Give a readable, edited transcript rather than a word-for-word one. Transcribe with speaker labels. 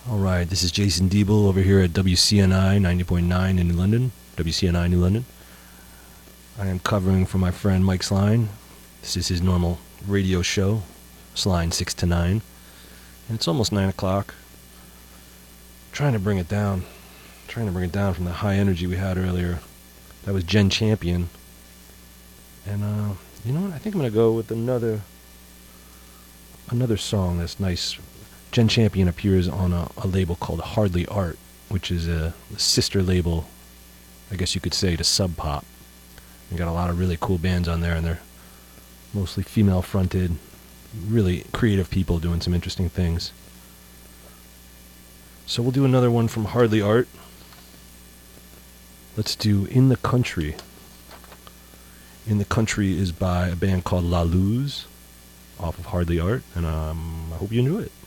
Speaker 1: Alright, this is Jason Diebel over here at WCNI 90.9 in New London. WCNI New London. I am covering for my friend Mike Sline. This is his normal radio show, Sline 6 to 9. And it's almost 9 o'clock. Trying to bring it down. Trying to bring it down from the high energy we had earlier. That was Jen Champion. And, you know what? I think I'm going to go with another song that's nice. Jen Champion appears on a label called Hardly Art, which is a sister label, I guess you could say, to Sub Pop. We got a lot of really cool bands on there, and they're mostly female-fronted, really creative people doing some interesting things. So we'll do another one from Hardly Art. Let's do In the Country. In the Country is by a band called La Luz, off of Hardly Art, and I hope you enjoy it.